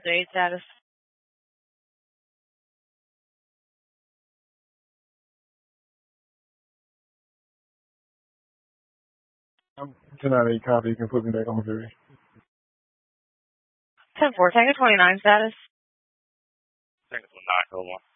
State status. 10-8 copy. You can put me back on Missouri. 10-4, Tango 29 status. Tango 29, hold on.